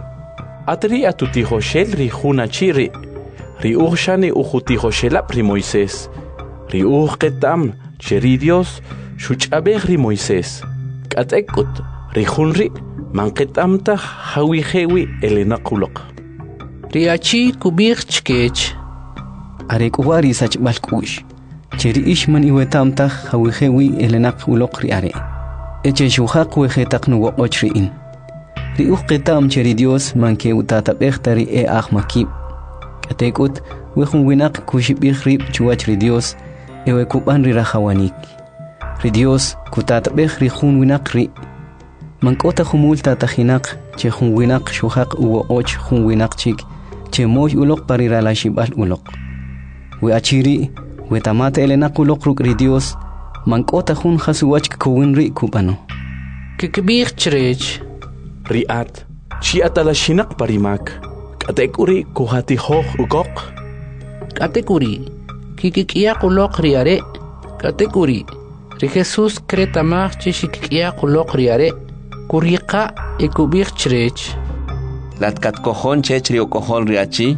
Atri atuti joshel ri junachiri. Ri urshani ujuti joshelab ri Moisés. Ri urketam cheri Dios shuchabeh ri Moisés. Katekut ri junri manketamta hawijewi elenakulok. Riachi kubih chkech. Are kuwari sach balkush. Cheri ishman iwetamta hawijewi elenak ulok riare. Eche shuhaq wejetak nuwoch riin. Ri urketam cheri Dios manke utatabeh e ahmakib. Katekut wejun winak kushibih rib chuach ri Dios ewe kuban ri rahawanik. Ri Dios kutatabeh ri jun winak ri. Mankota humul tatahinak che jun winak shuhaq uwo och jun winak chik che moy ulok parira la shibal ulok. We achiri we tamate elenak ulok ruk ri Dios mankota jun hasuwach kuwin ri kubano. Kikbih chirech. Riat chi atalashinak parimak. Katekuri kuhati hoch ugok. Katekuri kikikia kulok riare. Katekuri ri Jesús kretamach chishikikia kulok riare. Kuriqa ekubih chirech. Latkat kojon chech rio kojon riachi.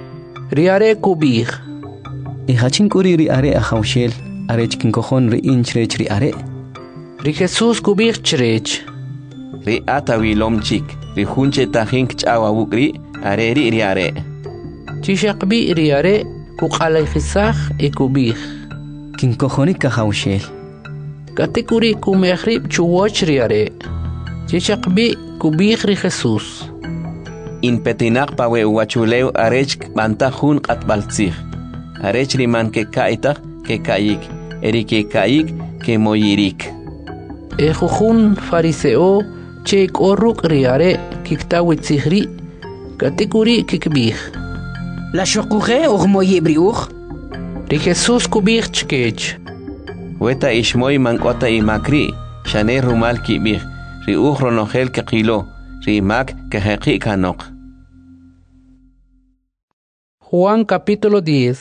Riare kubih. Ihachin kuri riare ahaushel. Arech kin kojon ri inchrech riare. Ri Jesús kubih chirech. Ri atawilom chik. Ri junche tajink chawa wukri. Areri riare. Chishaqbi riare kuqalayhisaj ekubih. Kin kojonik kahaushel. Katikuri kumehrib chuwoch riare. Chishaqbi kubih ri Jesús. In petinak pawe uwachuleu arech bantahun qatbaltzij. Arech riman ke kaitak ke kayik. Eri ke kayik ke moyirik. Ejujun fariseo chek oruk riare kiktawitzihri. Katikuri kikbih. La shokuje ugmoye briuj. Ri Jesús kubih chkech. Weta ishmoy mankota imakri. Shane rumal kibih. Ri uj ronogel kekilo. Ri mak kejeqi kanok. Juan capítulo diez.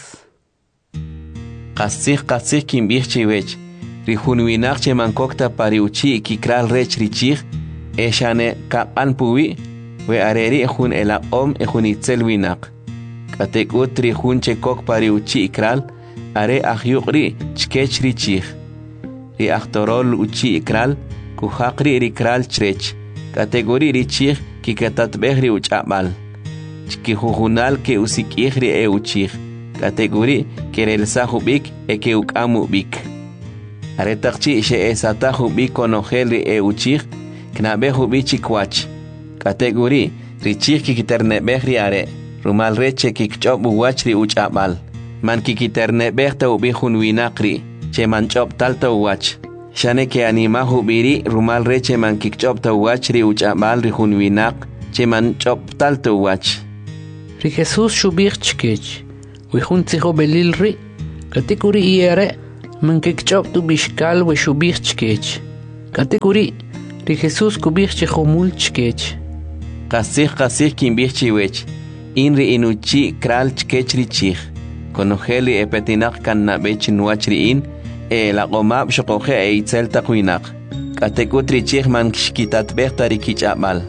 Qasih qasih kimbih chiwech. Ri junwinak che mankokta pariuchi kikral rech richich. Eshane kapan puwi. We areri jun el om e jun itzel winak. Katek utri jun chekok pari uchi ikral. Are ahyukri chkech richich. Ri aktorol uchi ikral. Kuhakri rikral chrech. Kategori richich ki katatbehri uchabal. Chki jujunal ke usikihri e uchich. Kategori kerel sahubik e ke ukamu bik. Are takchi she esatahu bik konogeli e uchich. Knabehu bichikwach. Kategori richich kikiterne behri are rumal reche kikchop uwachri uchabal man kikiterne behta ubihun winakri che man chop talta uwach shane ke animahu biri rumal reche man kikchop ta uwachri uchabal rihun winak che man chop talta uwach. Ri Jesús shubich chkech ويخون تيخو بليل ري كاتيكوري إيارة من كيكتشوب تو بيشكال وشوبيخ تشكيتش كاتيكوري ري خيسوس كوبيخ تشيخومول تشكيتش قاسيخ قاسيخ كيمبيخ تشيويتش إن ري إنوتشي كرال تشكيتش ري تشيخ كونوخيلي إبتيناق كان نابيتش نواتشريين إيه لقوماب شقوخي إيتسل تقويناق كاتيكوت ري تشيخ من كشكيتات بيخ تاري كيش أعمال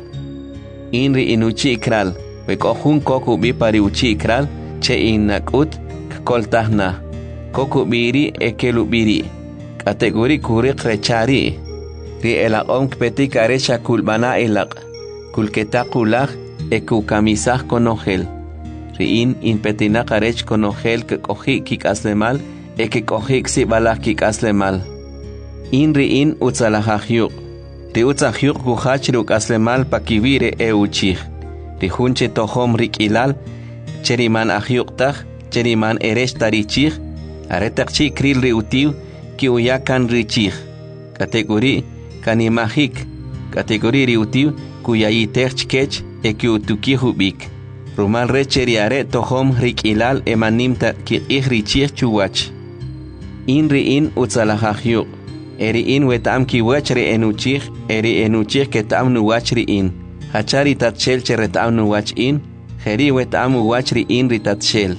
إن ري إنوتشي كرال ويكوخون كوكو بي باري وتشي كرال تشي إناكوت كول تهنا كوكو بيري إكيلو بيري كاتيكوري كوريق ريتشاري ري إلاقوم كبتي كاريشا كول بنا إلاق كل كتاقو لاخ إكو كاميساخ كونوخيل ريين إن بتينا كاريش كونوخيل كوخي كيك أسلمال إكي كوخي كسي بالاخ كيك أسلمال إن ريين أتسالخاخيوق ري أتساخيوق كوخاش روك أسلمال باكيويري إيوچيخ ري خونچه توخوم ريك إلال چريمان أخيوق تخ چريمان إريش تاريچيخ أرتقشي كريل ري أتيو كيو ياكان ريچيخ كاتيجوري كاني ماخيك كاتيجوري ري أتيو كوياي تخچكيچ إكيو توكيخو بيك رومال ريچري أري توخوم ريك إلال إمانيم تا كي إخ ريچيخ چوواچ إن ري إن أتسالخاخيوق إري إن وتام كي واچ ري إنوچيخ إري إنوچيخ كتام نواچ ري إن هچاري تاتشيل چرتام نواچ إن خيري وتام واچ ري إن ري تاتشيل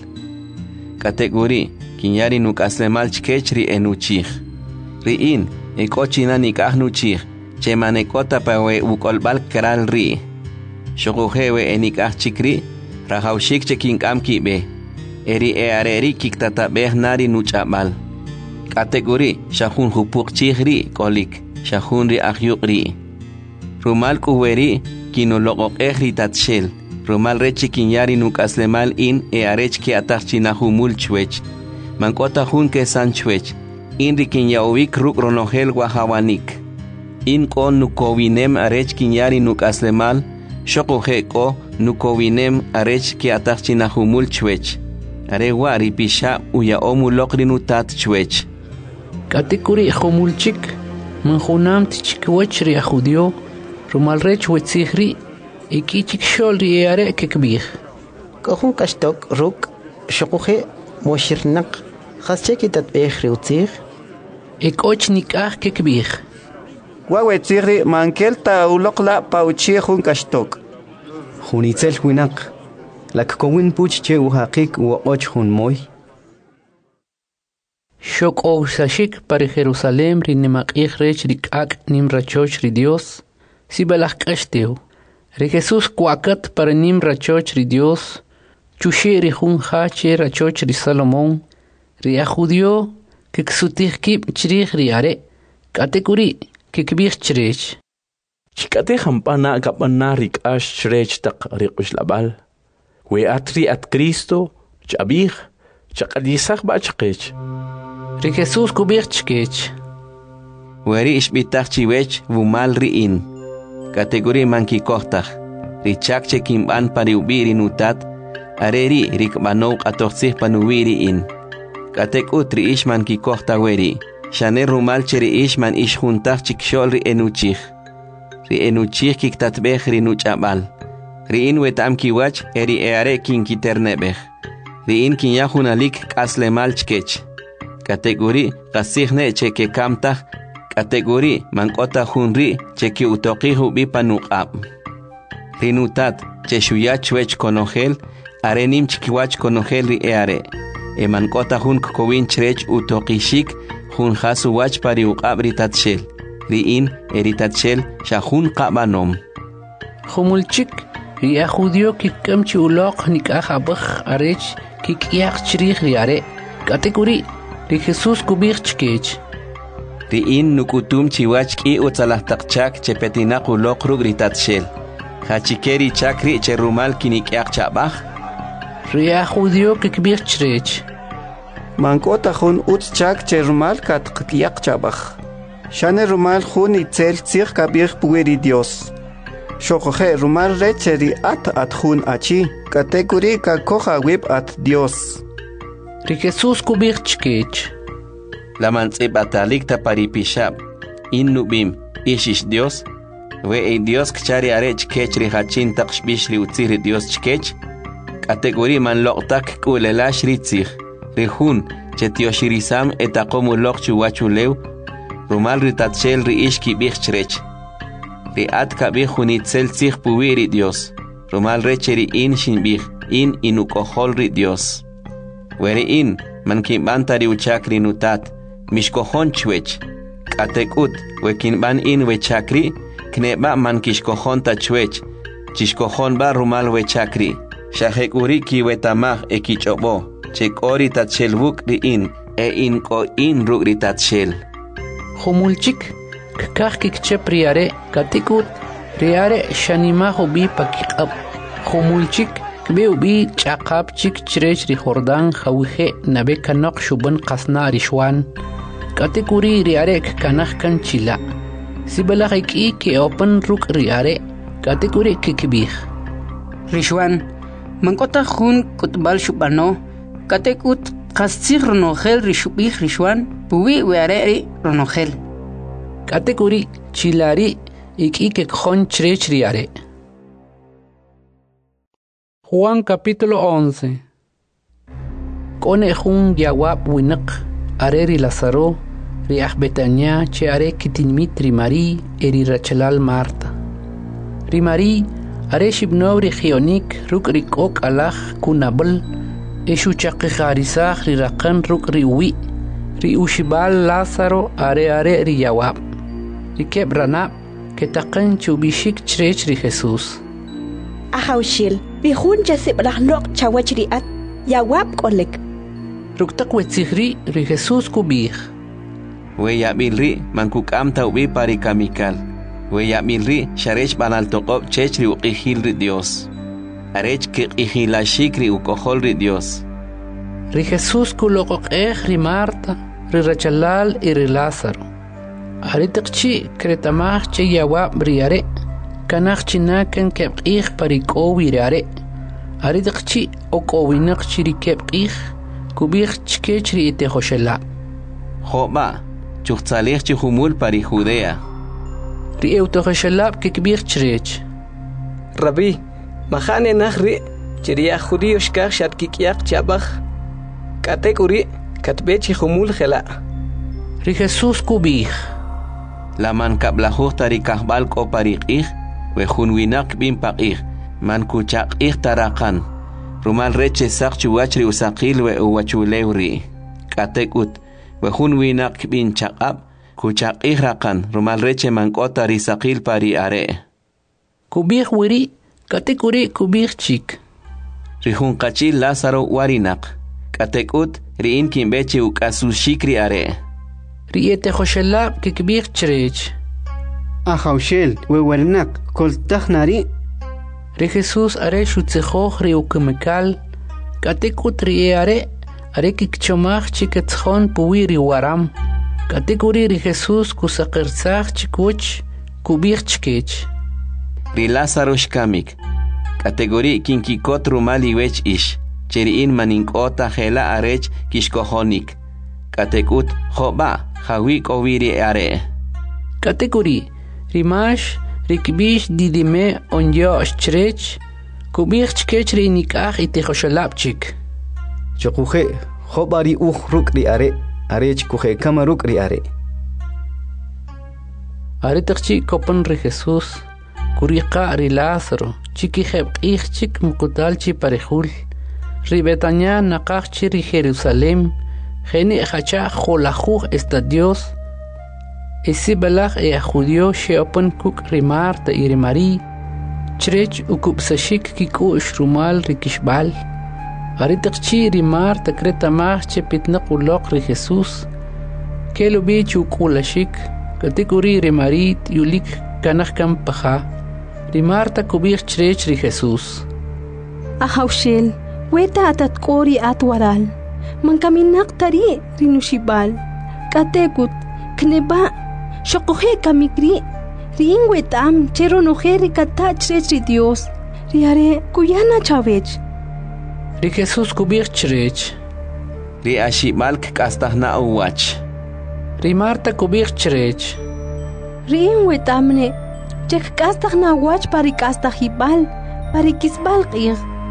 كاتيجوري كينياري نوك أسلمال چكيچ ري إنوچيخ ري إن إكوچينا نيكاخ نوچيخ چما نيكوتا پاوي وكولبال كرال ري شغوخي وي إنيكاخ چكري راهاوشيك چكينك أم كي بي إري إياريري كيكتاتا بيه ناري نوچابال كاتيجوري شاخون خبوق چيخ ري كوليك شاخون ري أخيوق ري رومال كوهري كينو لغوق إخري تاتشيل رومال ريچي كينياري نوك أسلمال إن إياريچ كي أتاخ چيناخو مول چويچ منكوتا خون كي سان چويچ إن ري كينياويك روك رونوخيل وحوانيك إن كون نوكووينم أريچ كينياري نوك أسلمال شوكو خيكو نوكووينم أريچ كي أتاخ چيناخو مول چويچ أري واري بيشا ويا أمو لقري نوتات چويچ كاتيكوري خمولچيك من خونام تشكوچ ري أخوديو رومال ريچ وتسيخري إكيچيك شول ري إياري ككبيخ كوخون كاشتوك روك شقوخي موشيرنق خاصتكي تتبيخ ريوتيخ إكوچ نيكاخ ككبيخ ووتيخري مانكيلتا ولقلا باوچيخون كاشتوك خونيتسل وينق لك كوين بوچ چه وحقيق وقوچ خون موي شوك او ساشيك باري جيروساليم ري نماقيخ ريچ ريكاك نيم رachوچ ري ديوس سي بلاخ كاشتيو ري جيسوس كواكت باري نيم رachوچ ري ديوس چوشي ري خون خاچي رachوچ ري سالومون ري اخوديو ككسوتيخ كيب چريخ ري اري كاتيكوري ككبيخ چريچ چكاتي خمبانا كابانا ريكاش چريچ تق ريقوش لابال وي اتري ات كريستو چابيخ چقديساخ با چقيچ ري جيسوس كوبيخ چكيچ وري إشبيتاخ چيويچ ومال ري إن كاتيجوري مانكي كوختاخ ري چاك چكيم بان پاريوبيري نوتات أريري ريك بانوك أتوخسيخ بانويري إن كاتيك ري إش مانكي كوختا وري شانير رومال چري إش من إش خونتاخ چكشول ري إنوچيخ ري إنوچيخ كيك تاتبيخ ري نوچابال ري إن ويتام كي واچ إري إياري كين كي ترنبيخ ري إن كين ياخونا ليك كاسلمال چكيچ كاتيجوري قاسيخني چكي كامتاخ كاتيجوري منقوتا خونري چكي اوتوقيهو بي پانوقاب رينوتات چشويا چويچ كونوخيل ارينيم چكيواچ كونوخيل ري اياري e manqota hun kokowin chrech utoqishik hun khasu wach pari uqab ritatshel riin eritatshel shahun qabanom khumulchik ri ajudio kikamchi uloq nikajabakh arech kikyaq chrih riare kategori ri Jesus kubich chkech riin nukutum chiwach ki utsalahtakchak chepetinaq uloq rug ritatshel hachikeri chakri cherumal kinikyaq chabakh ri ajudio kikbich chrech Mankota hun utchak cherumal katqyaq chabakh shane rumal hun itzel tsir kabir pueri Dios Shokoje rumal recheri at at hun achi kategori ka koja web at Dios ri Jesus kubich chkech la mantzib atalik ta paripishab innubim ishish Dios we e Dios kchari arech kech ri hachin taqshbish ri utzir Dios chkech Kategori man loktak kulelash ritzig. Rihun chetioshirisam etakomu lok chuwachulew. Rumal ritatchel ri ishki bichrech. Ri at kabih hunitzel tzig puwiri Dios. Rumal recheri in shinbih in inukohol ri Dios. Weri in man kimbantari uchakri nutat. Mishkohon chwech. Katekut wekinban in wechakri. Kneba man kishkohon ta chwech. Chishkohon ba rumal wechakri. Shahekuri ki wetamah ekichobo. Chekori tatchelbuk ri in. E in ko in ruk ri tatchel. Humulchik. Kakah kikchep riare. Katikut. Riare shanimaho bi pakikab. Humulchik. Kbeu bi chakab chik chirech ri Jordan hawihe nabe kanok shuban qasna rishwan. Katikuri riare kanah kan chila. Sibalak iki ke open ruk riare. Katikuri kikibih. Rishwan. Mangkota khun kutbal shubano. Katikut qastsig ronohel rishubih Rishwan. Puwi weare ri ronohel. Katikuri chilari iki ke khon chirech riare. Juan capítulo once. Kone jun yawab winak areri Lazaro riah Betania che are kitinmit rimari eri Rachelal Marta. Rimari are shibno ri khionik ruk rikok alach kunabel eshu chaqi kharisach ri raqan ruk riwi ri ushibal Lazaro are are ri yawab. Ri kebrana ketaqan chubishik chrech ri Jesus. Ahawshil bihun jasib lahlok chawachriat yawab kolek. Ruktak wetzihri ri Jesus kubih. We yabilri mankuk am taubi pari kamikal. We yabilri sharech banal toqob chech ri uqihil ri Dios. Arech ke qihilashik ri ukohol ri Dios. Ri Jesus kulokok eh ri Marta ri Rachelal y ri Lázaro. Aritakchi kretamach che yawab riare. Kanach chinakan kebqih parikowi riare. Aritakchi okowinak chiri kebqih. Kubih chkechri ite Joshela. Joba, chuchtzalech chihumul pari Judea. Ri eutojeshelab ke kibih chrech. Rabbi, mahane nahri chiriya judío shkach shat kikyak chabach. Katekuri katbe chihumul khela. Ri Jesus kubih. La man kablajuh tari kahbal ko pariqih. Wejun winak bin paqih. Man kuchaqih tarakan. Rumal reche sak chuwachri usaqil we uwachulewri. Katekut. Wejun winak bin chaqab. Kuchaqih rakan. Rumal reche mankota risaqil pari are. Kubih wiri. Katekuri kubih chik. Rihun kachil Lázaro warinak. Katekut. Riin kimbeche ukasu shikri are. Riete Joshela kikbih chrech. Ahawshel we warinak kol takhnari. Ri Jesus are shutzehoch ri ukemekal. Katekut ri are. Are kikchomach chiketchon puwi ri waram. Katekuri ri Jesus kusaqerzach chikuch. Kubih chkech. Ri Lázaro shkamik. Kategori kinkikot rumali wech ish. Cheriin maninkota hela arech kishkohonik. Katekut joba hawik oviri are. Kategori rimash rikbish didime onyo chrech. Kubih chkech ri nikach ite Joshelabchik. Chokuje jobari uj ruk ri are. Arech kuje kama ruk ri are. Are takchi kopan ri Jesus. Kuriqa ri Lázaro. Chiki hebqih chik mukutalchi parejul. Ri Betania naqachchi ri Jerusalem. Geni hacha jolajuj esta Dios. Esi belach e judío sheopen kuk ri Marta y ri Mari. Chrech ukupsashik kiku shrumal ri kishbal. Aritakchi ri Marta kretamach che pitnaqulok ri Jesus. Kelo bich ukulashik. Katikuri ri Mari yulik kanach kam paja. Ri Marta kubih chrech ri Jesus. Ahawshel, weta atat kori at waral. Man kaminak tari rinushibal. Katekut, kneba, shokohe kamikri. Ring wetam, chero noje rikata chrech ri Dios. Riare, kuyana chavech. Ri Jesus kubih chrech. Ri ashimalk kastahna uwach. Ri Marta kubih chrech. Ring wetamne. Chek kastahna wach pari kastahibal. Pari kisbal qir.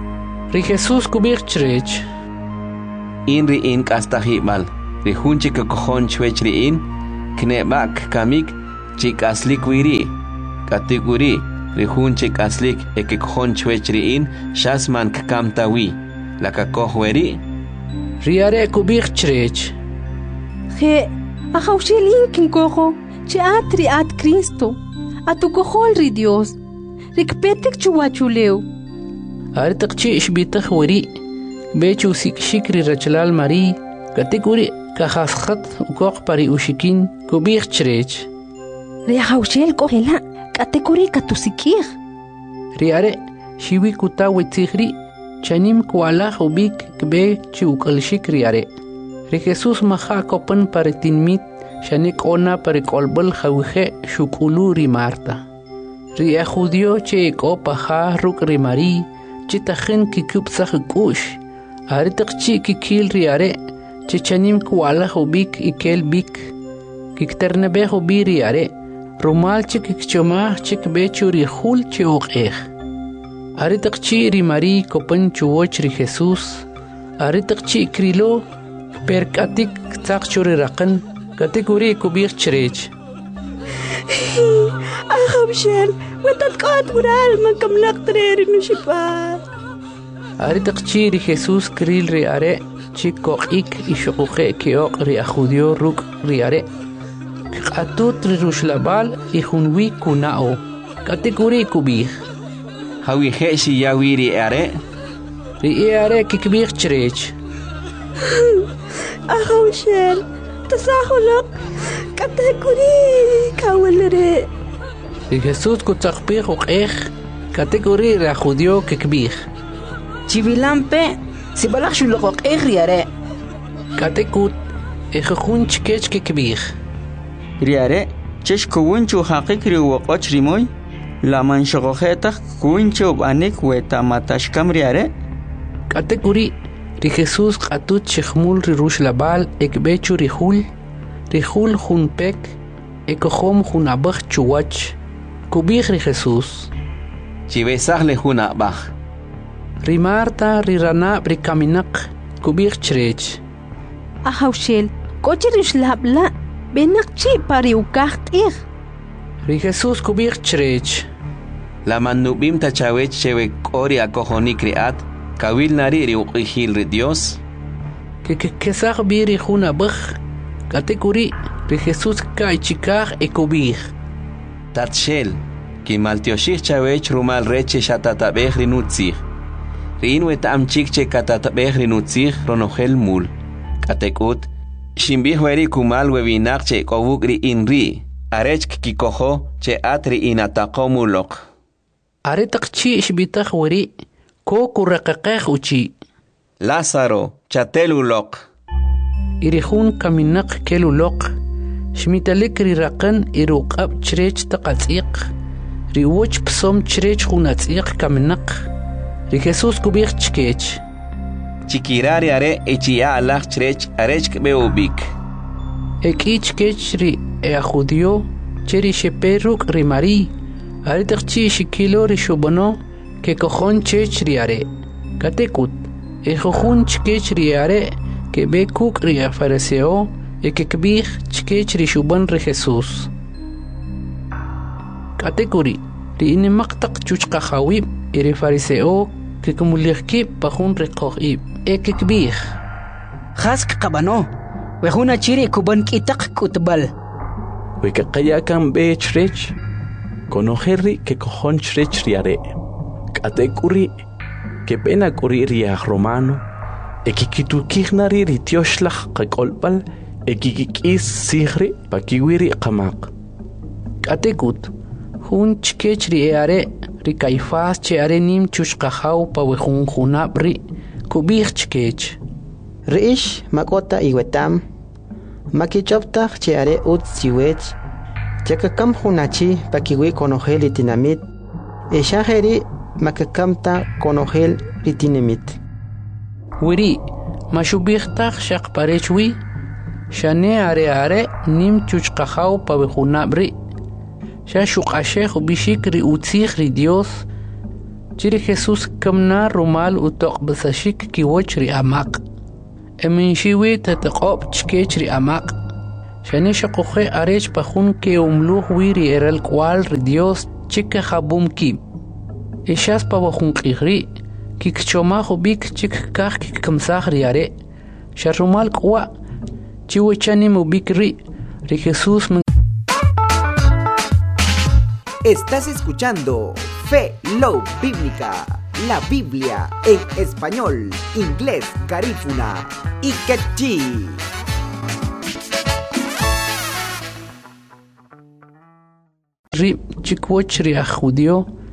Ri Jesús kubik chrech. In ri in kastahimal. Ri hunche ke kohon chwech ri in. Knebak kamik chik aslik wiri. Katiguri. Ri hunche kaslik e ke kohon chwech ri in. Shasman kamtawi. La kakohweri. Ri are kubik chrech. He, ahawshilin kinkoho. Che atri at Cristo. Atu kohol ri Dios. Rikpetik chuwachuleu. Aritak chi ishbitah wari. Bechu sik shikri rachlal mari. Katikuri kahaskat ukok pari ushikin kubik chrech. Ri ahawshel kohela. Katikuri katusikir. Ri are shiwi kuta witzihri. Chanim kuala hubik kbe chukal shikri are. Ri Jesus maha kopan paritinmit. Shanik ona parikolbal hawije shukulu ri Marta. Ri a judio che ko paha ruk ri mari. Chitakhin ki kubsah kush. Aritak chi ki kil ri are. Chichanim kuala hubik ikel bik. Kikternebe hubiri are. Rumal chik ikchomah chik bechu ri hul che oqeh. Aritak chi ri mari kopan chuoch ri Jesus. Aritak chi krilo. Perkatik tsak churi raqan. Kategori kubik chrech. Ahawshel, watatqat ural makamlaq treri nushipal. Aritak chi ri Jesus kril ri are chikok ik ishuqe keok ri ajudio ruk ri are. Qatut ri rushlabal ihunwi kunao. Kategori kubik. Hawi heshi yawi ri are. Ri are kikbik chrech. Ahawshel. Tasahulok kategori kawalere. Ri Jesus kutakbih uqeh kategori ra judio kikbih. Chivilampe sibalak shulok uqeh riare. Katekut ekhun chkech kikbih. Riare chesh kuwunchu haqiq ri waqoch rimoy la manshogojeta kuwunchu banik weta matashkam riare. Kategori Ri Jesus qatut chikhmul ri rush labal ekbechu ri hul ri hul hun pek ekohom hun abach chuwach kubih ri Jesus chibesah le hun abach ri Marta ri rana ri kaminak kubih chrech ahawshel kochi rush labla benak chi pari ukaq ir ri Jesus kubih chrech la manubim tachawech chewe kori akohonik riat Kawil nari ri uqihil ri Dios. Que que que sag biri khuna bakh. Kategori ri Jesus kai chikar ekobir. Tatshel ki maltioshich chawech rumal reche shatatabeh ri nutzir. Rin wet am chikche katatabeh ri nutzir ronohel mul. Katekut shimbih weri kumal webinak che kobuk ri inri. Arech ki koho che atri inataqomulok. Aretak chi ishbitah weri. Koku raqaqeh uchi. Lázaro, chatelulok. Irihun kaminak kelulok. Shmitalik ri raqan iruqab chrech taqatsiq. Ri woch psom chrech hunatsiq kaminak. Ri Jesus kubik chkech. Chikirari are echia alach chrech arech beubik. Eki chkech ri e judio cheri sheperuk ri mari. Aritakchi shikilo ri shubano. Que cojon chech riare. Katekut. E jojun chkech riare. Que be kuk ria fariseo. E que kbih chkech ri shuban ri Jesus. Katekuri. Ri ine maqtaq chuchqa khawib. E ri fariseo. Que kumulirki pajun ri qohib. E que kbih. Khask qabano. Wehuna chiri kuban kitaq kutbal. Weke qayakan be chrech. Conojerri que cojon chrech riare. Katekuri que pena kuri riach romano ekikitukirnari ritioslach qakolpal ekikikis sigri pakiwiri qamaq Katekut hun chkech ri are ri kaifas che are nim chushqahaw pa wejun junabri kubih chkech Riish makota iwetam makichoptaq che are ut siwech chakakam hunachi pakiwi konojeli tinamit eshajeri makakamta konojel ritinemit. Wiri, mashubihtak shaq parechwi, shane are are nim chuchqahaw pa wejunabri, sha shuqasheh bishik ri utzih ri Dios, chiri Jesús kamna rumal utoq basashik kiwoch ri amaq emin shiwi tataqob chkech ri amaq shani shaqoxe arech pajun ke umluh wiri eral kwal ri Dios chika jabum ki ishas pabajun qigri kikchoma hubik chik kaj kikkamsaj ri are sharumal kwa chiwechani mubik ri ri Jesús. Estás escuchando Fe Love Bíblica, la Biblia en español, inglés, garífuna y quechí. Ri chikwoch ri judío